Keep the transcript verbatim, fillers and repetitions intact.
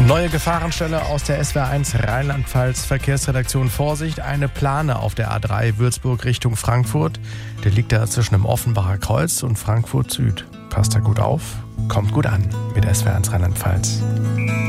Neue Gefahrenstelle aus der S W R eins Rheinland-Pfalz Verkehrsredaktion. Vorsicht, eine Plane auf der A drei Würzburg Richtung Frankfurt. Der liegt da zwischen dem Offenbacher Kreuz und Frankfurt Süd. Passt da gut auf, kommt gut an mit S W R eins Rheinland-Pfalz.